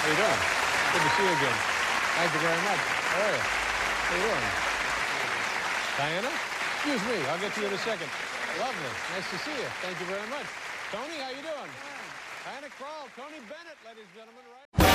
How you doing? Good to see you again. Thank you very much. How are you? How you doing? Diana? Excuse me. I'll get to you in a second. Lovely. Nice to see you. Thank you very much. Tony, how you doing? Diana Krall, Tony Bennett, ladies and gentlemen.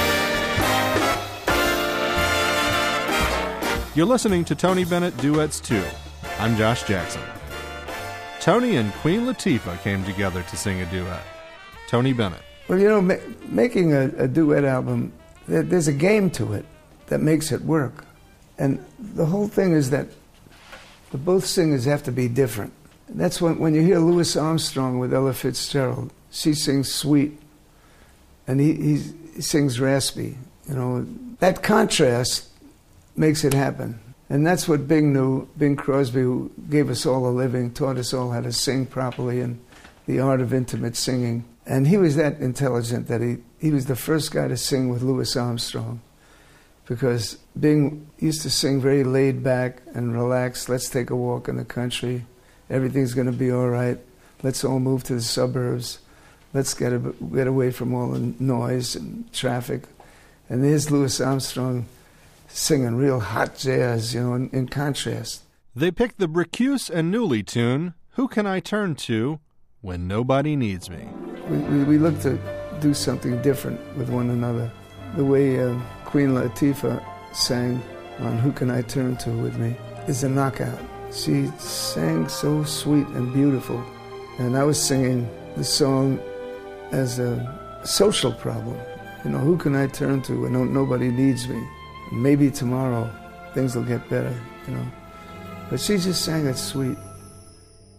Right? You're listening to Tony Bennett Duets 2. I'm Josh Jackson. Tony and Queen Latifah came together to sing a duet. Tony Bennett. Well, you know, making a duet album, there's a game to it that makes it work. And the whole thing is that both singers have to be different. That's when you hear Louis Armstrong with Ella Fitzgerald, she sings sweet, and he sings raspy. You know, that contrast makes it happen. And that's what Bing knew. Bing Crosby, who gave us all a living, taught us all how to sing properly and the art of intimate singing. And he was that intelligent that he was the first guy to sing with Louis Armstrong, because Bing used to sing very laid back and relaxed. Let's take a walk in the country. Everything's going to be all right. Let's all move to the suburbs. Let's get away from all the noise and traffic. And there's Louis Armstrong singing real hot jazz, you know, in contrast. They picked the Bricuse and Newley tune, Who Can I Turn To When Nobody Needs Me? We look to do something different with one another. The way Queen Latifah sang on Who Can I Turn To with me is a knockout. She sang so sweet and beautiful. And I was singing the song as a social problem. You know, who can I turn to when nobody needs me? Maybe tomorrow things will get better, you know. But she just sang it sweet.